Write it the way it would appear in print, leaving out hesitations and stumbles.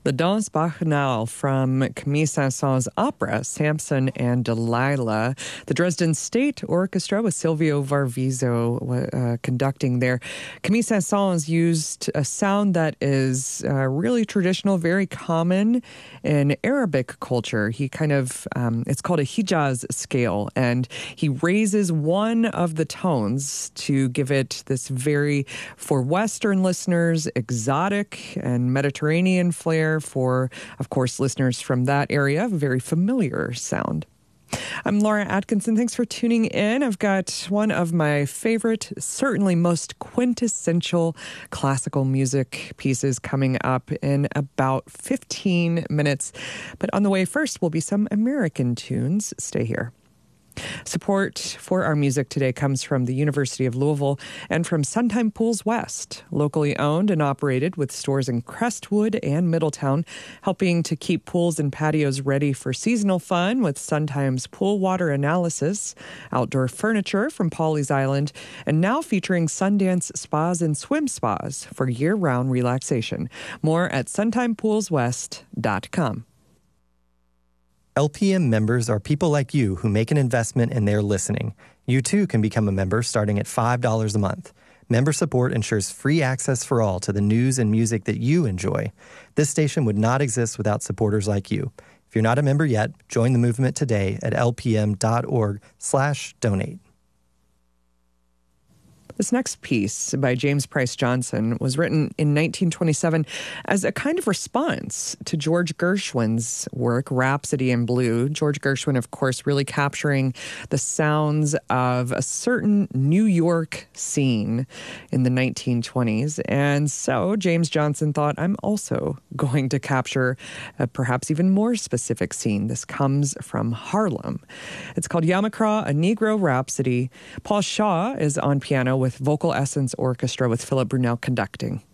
The Danse Bacchanale from Camille Saint-Saëns' opera, Samson and Delilah. The Dresden State Orchestra with Silvio Varviso conducting there. Camille Saint-Saëns used a sound that is really traditional, very common in Arabic culture. He it's called a Hijaz scale, and he raises one of the tones to give it this very, for Western listeners, exotic and Mediterranean flair. For, of course, listeners from that area, a very familiar sound. I'm Laura Atkinson. Thanks for tuning in. I've got one of my favorite, certainly most quintessential classical music pieces coming up in about 15 minutes. But on the way first will be some American tunes. Stay here. Support for our music today comes from the University of Louisville and from Suntime Pools West, locally owned and operated with stores in Crestwood and Middletown, helping to keep pools and patios ready for seasonal fun with Suntime's pool water analysis, outdoor furniture from Pawleys Island, and now featuring Sundance Spas and Swim Spas for year-round relaxation. More at suntimepoolswest.com. LPM members are people like you who make an investment in their listening. You too can become a member starting at $5 a month. Member support ensures free access for all to the news and music that you enjoy. This station would not exist without supporters like you. If you're not a member yet, join the movement today at lpm.org/donate. This next piece by James Price Johnson was written in 1927 as a kind of response to George Gershwin's work, Rhapsody in Blue. George Gershwin, of course, really capturing the sounds of a certain New York scene in the 1920s. And so James Johnson thought, I'm also going to capture a perhaps even more specific scene. This comes from Harlem. It's called Yamacraw, a Negro Rhapsody. Paul Shaw is on piano with Vocal Essence Orchestra with Philip Brunel conducting.